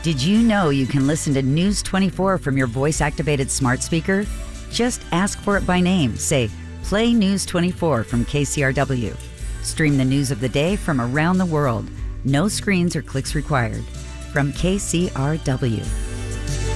Did you know you can listen to News 24 from your voice-activated smart speaker? Just ask for it by name. Say, "Play News 24 from KCRW." Stream the news of the day from around the world. No screens or clicks required. From KCRW.